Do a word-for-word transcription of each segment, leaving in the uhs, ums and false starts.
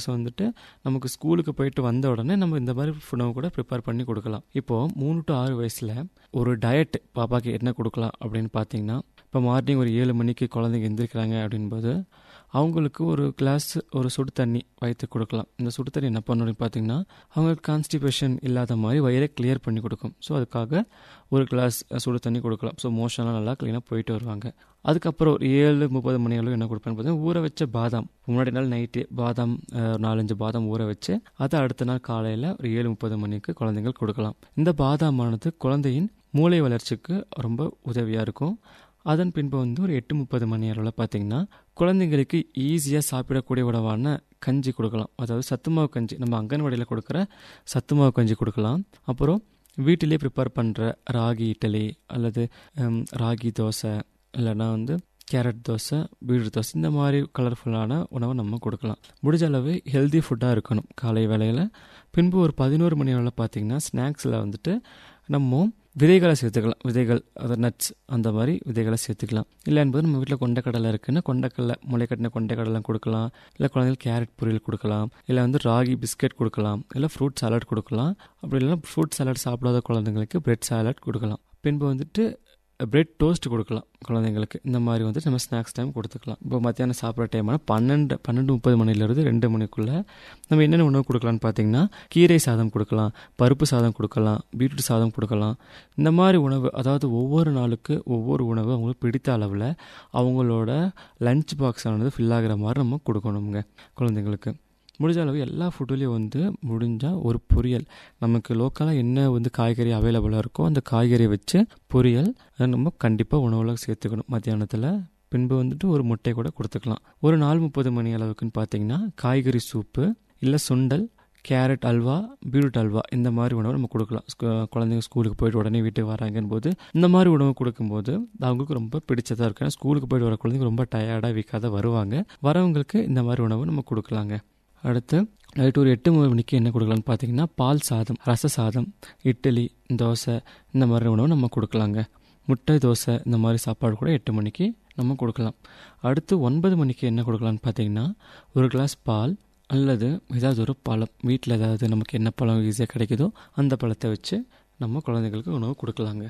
So வந்துட்டு நமக்கு ஸ்கூலுக்கு போயிட்டு வந்த உடனே நம்ம இந்த மாதிரி உணவு கூட ப்ரிப்பேர் பண்ணி கொடுக்கலாம். இப்போது மூணு டு ஆறு வயசில் ஒரு டயட் பாப்பாக்கு என்ன கொடுக்கலாம் அப்படின்னு பார்த்தீங்கன்னா, இப்போ மார்னிங் ஒரு ஏழு மணிக்கு குழந்தைங்க எந்திரிக்கிறாங்க அப்படின்போது அவங்களுக்கு ஒரு கிளாஸ் ஒரு சுடு தண்ணி வயிற்று கொடுக்கலாம். இந்த சுடு தண்ணி என்ன பண்ணணும் பார்த்தீங்கன்னா, அவங்களுக்கு கான்ஸ்டிபேஷன் இல்லாத மாதிரி வயிறை கிளியர் பண்ணி கொடுக்கும். ஸோ அதுக்காக ஒரு கிளாஸ் சுடு தண்ணி கொடுக்கலாம். ஸோ மோஷன்லாம் நல்லா க்ளீனாக போயிட்டு வருவாங்க. அதுக்கப்புறம் ஒரு ஏழு முப்பது மணி அளவு என்ன கொடுப்பேன்னு பார்த்தீங்கன்னா, ஊற வச்ச பாதாம், முன்னாடி நாள் நைட்டு பாதாம் நாலஞ்சு பாதாம் ஊற வச்சு அதை அடுத்த நாள் காலையில் ஒரு ஏழு முப்பது மணிக்கு குழந்தைங்கள் கொடுக்கலாம். இந்த பாதாமானது குழந்தையின் மூளை வளர்ச்சிக்கு ரொம்ப உதவியாக இருக்கும். அதன் பின்பு வந்து ஒரு எட்டு முப்பது மணி அளவில் பார்த்திங்கன்னா குழந்தைங்களுக்கு ஈஸியாக சாப்பிடக்கூடிய உணவான கஞ்சி கொடுக்கலாம். அதாவது சத்துமாவு கஞ்சி, நம்ம அங்கன்வாடியில் கொடுக்குற சத்துமாவு கஞ்சி கொடுக்கலாம். அப்புறம் வீட்டிலே ப்ரிப்பேர் பண்ணுற ராகி இட்லி அல்லது ராகி தோசை இல்லைன்னா வந்து கேரட் தோசை, பீட்ரூட் தோசை, இந்த மாதிரி கலர்ஃபுல்லான உணவை நம்ம கொடுக்கலாம். முடிஞ்ச அளவு ஹெல்தி ஃபுட்டாக இருக்கணும் காலை வேளையில். பின்பு ஒரு பதினோரு மணி அளவில் பார்த்திங்கன்னா ஸ்நாக்ஸில் வந்துட்டு நம்ம விதைகளை சேர்த்துக்கலாம். விதைகள், அது நட்ஸ், அந்த மாதிரி விதைகளை சேர்த்துக்கலாம். இல்லை என்பது நம்ம வீட்டில் கொண்டைக்கடலை இருக்குன்னா கொண்டைக்கடலை, முளைக்கட்டின கொண்டைக்கடலை கொடுக்கலாம். இல்லை குழந்தைங்களுக்கு கேரட் பொரியல் கொடுக்கலாம். இல்லை வந்து ராகி பிஸ்கெட் கொடுக்கலாம். இல்லை ஃப்ரூட் சாலட் கொடுக்கலாம். அப்படி இல்லைன்னா ஃப்ரூட் சாலட் சாப்பிடாத குழந்தைங்களுக்கு பிரெட் சாலட் கொடுக்கலாம். பின்பு வந்துட்டு பிரெட் டோஸ்ட் கொடுக்கலாம் குழந்தைங்களுக்கு. இந்த மாதிரி வந்து நம்ம ஸ்நாக்ஸ் டைம் கொடுத்துக்கலாம். இப்போ மத்தியானம் சாப்பிட்ற டைமான பன்னெண்டு பன்னெண்டு முப்பது மணிலேருந்து ரெண்டு மணிக்குள்ளே நம்ம என்னென்ன உணவு கொடுக்கலான்னு பார்த்தீங்கன்னா, கீரை சாதம் கொடுக்கலாம், பருப்பு சாதம் கொடுக்கலாம், பீட்ரூட் சாதம் கொடுக்கலாம். இந்த மாதிரி உணவு, அதாவது ஒவ்வொரு நாளுக்கு ஒவ்வொரு உணவு அவங்களுக்கு பிடித்த அளவில் அவங்களோட லஞ்ச் பாக்ஸ் ஆனது ஃபில் ஆகிற மாதிரி நம்ம கொடுக்கணுங்க குழந்தைங்களுக்கு. முடிஞ்ச அளவு எல்லா ஃபுட்டுலேயும் வந்து முடிஞ்சால் ஒரு பொரியல், நமக்கு லோக்கலாக என்ன வந்து காய்கறி அவைலபிளாக இருக்கோ அந்த காய்கறியை வச்சு பொரியல் நம்ம கண்டிப்பாக உணவில் சேர்த்துக்கணும் மத்தியானத்தில். பின்பு வந்துட்டு ஒரு முட்டை கூட கொடுத்துக்கலாம். ஒரு நாலு முப்பது மணி அளவுக்குன்னு பார்த்தீங்கன்னா காய்கறி சூப்பு, இல்லை சுண்டல், கேரட் அல்வா, பீட்ரூட் அல்வா, இந்த மாதிரி உணவு நம்ம கொடுக்கலாம். குழந்தைங்க ஸ்கூலுக்கு போய்ட்டு உடனே வீட்டுக்கு வராங்கன்னு போது இந்த மாதிரி உணவு கொடுக்கும்போது அவங்களுக்கு ரொம்ப பிடிச்சதாக இருக்கும். ஏன்னா ஸ்கூலுக்கு போய்ட்டு வர குழந்தைங்க ரொம்ப டயர்டாக வீக்காத வருவாங்க. வரவங்களுக்கு இந்த மாதிரி உணவு நம்ம கொடுக்கலாங்க. அடுத்து நைட்டு ஒரு எட்டு மணிக்கு என்ன கொடுக்கலான்னு பார்த்தீங்கன்னா, பால் சாதம், ரச சாதம், இட்லி, தோசை, இந்த மாதிரி உணவு நம்ம கொடுக்கலாங்க. முட்டை தோசை, இந்த மாதிரி சாப்பாடு கூட எட்டு மணிக்கு நம்ம கொடுக்கலாம். அடுத்து ஒன்பது மணிக்கு என்ன கொடுக்கலான்னு பார்த்தீங்கன்னா, ஒரு கிளாஸ் பால் அல்லது ஏதாவது ஒரு பழம், வீட்டில் ஏதாவது நமக்கு என்ன பழம் ஈஸியாக கிடைக்குதோ அந்த பழத்தை வச்சு நம்ம குழந்தைங்களுக்கு உணவு கொடுக்கலாங்க.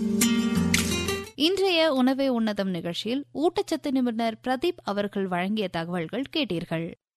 இன்றைய உணவே உன்னதம் நிகழ்ச்சியில் ஊட்டச்சத்து நிபுணர் பிரதீப் அவர்கள் வழங்கிய தகவல்கள் கேட்டீர்கள்.